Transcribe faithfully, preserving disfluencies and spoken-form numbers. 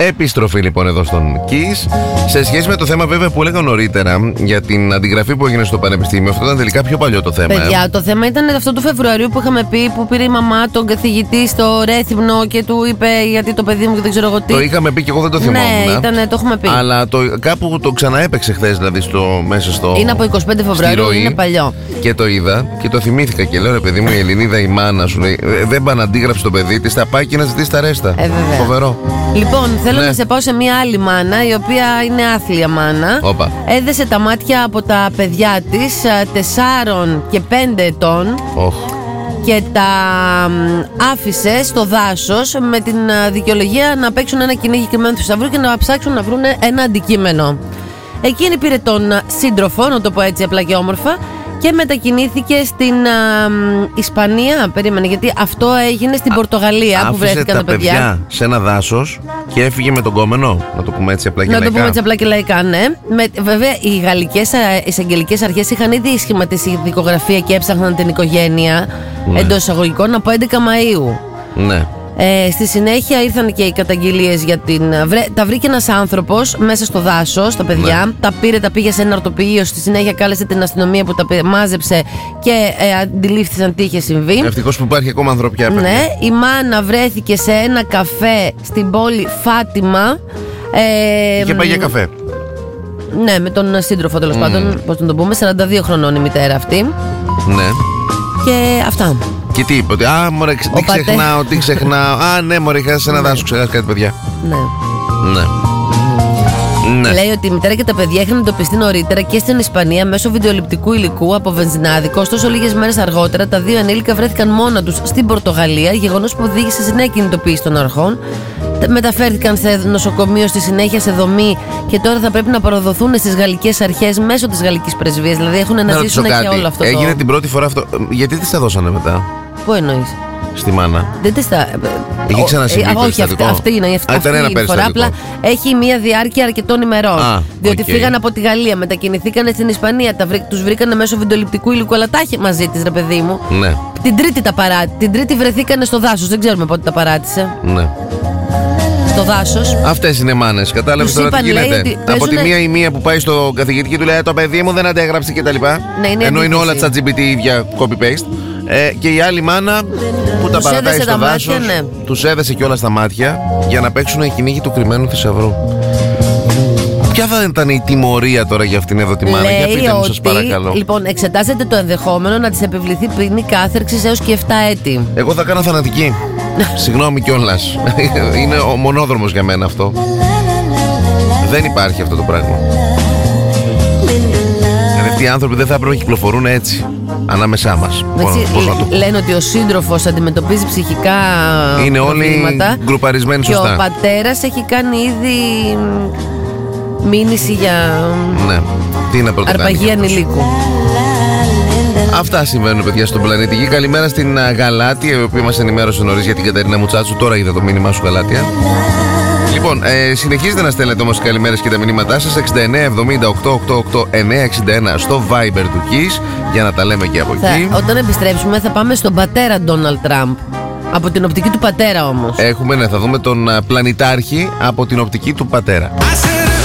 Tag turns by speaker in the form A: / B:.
A: Επιστροφή λοιπόν εδώ στον Kiss. Σε σχέση με το θέμα βέβαια που έλεγα νωρίτερα για την αντιγραφή που έγινε στο Πανεπιστήμιο, αυτό ήταν τελικά πιο παλιό το θέμα.
B: Παιδιά, ε. το θέμα ήταν αυτό του Φεβρουαρίου που είχαμε πει, που πήρε η μαμά τον καθηγητή στο Ρέθυμνο και του είπε γιατί το παιδί μου και δεν ξέρω εγώ τι.
A: Το είχαμε πει και εγώ δεν το θυμόμουν.
B: Ναι, ήταν, το έχουμε πει.
A: Αλλά το, κάπου το ξαναέπαιξε χθες, δηλαδή στο, μέσα στο.
B: Είναι από εικοστή πέμπτη Φεβρουαρίου, είναι παλιό.
A: Και το είδα και το θυμήθηκα και λέω ρε παιδί μου, η Ελληνίδα η μάνα σου λέει, δεν πάνε αντίγραψε το παιδί τη, θα πάει και να ζητήσει τα ρέστα. Ε, φοβερό.
B: Λοιπόν, θέλω ναι. να σε πάω σε μια άλλη μάνα, η οποία είναι άθλια μάνα.
A: Όπα.
B: Έδεσε τα μάτια από τα παιδιά της τεσσάρων και πέντε ετών.
A: Oh.
B: Και τα άφησε στο δάσος με την δικαιολογία να παίξουν ένα κυνήγι κρυμμένου θησαυρού και να ψάξουν να βρουν ένα αντικείμενο. Εκείνη πήρε τον σύντροφο, να το πω έτσι απλά και όμορφα, και μετακινήθηκε στην α, Ισπανία. Περίμενε, γιατί αυτό έγινε στην Πορτογαλία α, που βρέθηκαν τα παιδιά. παιδιά
A: σε ένα δάσος και έφυγε με τον κόμενο. Να το πούμε έτσι απλά και
B: να
A: λαϊκά.
B: Να το πούμε έτσι απλά και λαϊκά, ναι. Με, βέβαια, οι γαλλικές εισαγγελικές αρχές είχαν ήδη σχηματίσει η δικογραφία και έψαχναν την οικογένεια, ναι. εντός εισαγωγικών, από έντεκα Μαΐου.
A: Ναι.
B: Ε, στη συνέχεια ήρθαν και οι καταγγελίες για την. Βρε, τα βρήκε ένας άνθρωπος μέσα στο δάσος, τα παιδιά. Ναι. Τα πήρε, τα πήγε σε ένα ορτοπηείο. Στη συνέχεια κάλεσε την αστυνομία που τα μάζεψε και ε, αντιλήφθησαν τι είχε συμβεί.
A: Ευτυχώς που υπάρχει ακόμα ανθρωπιά, παιδιά.
B: Ναι, η μάνα βρέθηκε σε ένα καφέ στην πόλη Φάτιμα. Ε,
A: και πάει για καφέ.
B: Ναι, με τον σύντροφο τέλος mm. πάντων. Πώς να το πούμε, σαράντα δύο χρονών η μητέρα αυτή.
A: Ναι.
B: Και αυτά.
A: Και τι είπε, ότι α, μωρέ, τι πατέ... ξεχνάω, τι ξεχνάω. Α, ναι, μωρέ, είχα σε ένα δάσο, ξεχάσει κάτι, παιδιά.
B: Ναι.
A: Ναι. Ναι.
B: Λέει ότι η μητέρα και τα παιδιά είχαν εντοπιστεί νωρίτερα και στην Ισπανία μέσω βιντεοληπτικού υλικού από βενζινάδικο. Ωστόσο, λίγες μέρες αργότερα, τα δύο ενήλικα βρέθηκαν μόνα τους στην Πορτογαλία, γεγονός που οδήγησε σε νέα κινητοποίηση των αρχών. Μεταφέρθηκαν σε νοσοκομείο, στη συνέχεια σε δομή και τώρα θα πρέπει να παραδοθούν στις γαλλικές αρχές μέσω της γαλλικής πρεσβείας. Δηλαδή έχουν να, να ζήσουν και όλο αυτό.
A: Έγινε
B: το...
A: την πρώτη φορά αυτό. Γιατί τις τα δώσανε μετά?
B: Πού εννοείς?
A: Στη μάνα.
B: Δεν τις τα.
A: Έχει ξανασυμβεί?
B: Ε, όχι, αυτή, αυτή είναι αυτή,
A: Α,
B: αυτή η φορά. Απλά έχει μια διάρκεια αρκετών ημερών. Α, διότι okay. φύγαν από τη Γαλλία, μετακινηθήκαν στην Ισπανία, τους βρήκανε μέσω βιντεοληπτικού υλικού, αλλά τα είχε μαζί της, ρε παιδί μου.
A: Ναι.
B: Την τρίτη τα παράτησε. Την τρίτη βρεθήκανε στο δάσος. Δεν ξέρουμε πότε τα παράτησε.
A: Ναι.
B: Στο δάσος.
A: Αυτές είναι μάνες. Κατάλαβες τώρα τι γίνεται? Από τη μία η μία που πάει στο καθηγητή και του λέει το παιδί μου δεν αντέγραψε κτλ. Ναι, είναι ενώ είναι όλα chat τζι πι τι ίδια copy-paste. Ε, και η άλλη μάνα που τους τα παρατάει στο δάσος, ναι. τους έδεσε κιόλας στα μάτια για να παίξουν η κυνήγη του κρυμμένου θησαυρού. Ποια θα ήταν η τιμωρία τώρα για αυτήν εδώ τη μάνα?
B: Λέει
A: για πείτε μου, σας
B: ότι,
A: παρακαλώ.
B: Λοιπόν, εξετάζεται το ενδεχόμενο να της επιβληθεί ποινή κάθερξης έως και επτά έτη.
A: Εγώ θα κάνω θανατική. Συγγνώμη κιόλας. Είναι ο μονόδρομος για μένα αυτό. Δεν υπάρχει αυτό το πράγμα. Αυτοί οι άνθρωποι δεν θα έπρεπε να κυκλοφορούν έτσι ανάμεσά μας.
B: Έτσι, πώς να το... Λένε ότι ο σύντροφος αντιμετωπίζει ψυχικά
A: είναι
B: προβλήματα.
A: Όλοι γκρουπαρισμένοι σωστά.
B: Και ο πατέρας έχει κάνει ήδη μήνυση για
A: ναι. Τι να
B: αρπαγή ανηλίκου.
A: Αυτά συμβαίνουν, παιδιά, στον πλανήτη Γη. Καλημέρα στην Γαλάτια, η οποία μας ενημέρωσε νωρίς για την Κατερίνα Μουτσάτσου. Τώρα είδα το μήνυμά σου, Γαλάτια. Λοιπόν, ε, συνεχίζετε να στέλνετε όμως καλημέρες και τα μηνύματά σας εξήντα εννέα εβδομήντα οκτώ ογδόντα οκτώ εννιακόσια εξήντα ένα στο Viber του Kiss για να τα λέμε και από
B: θα,
A: εκεί.
B: Όταν επιστρέψουμε θα πάμε στον πατέρα Ντόναλντ Τραμπ. Από την οπτική του πατέρα όμως.
A: Έχουμε, ναι, θα δούμε τον πλανητάρχη από την οπτική του πατέρα.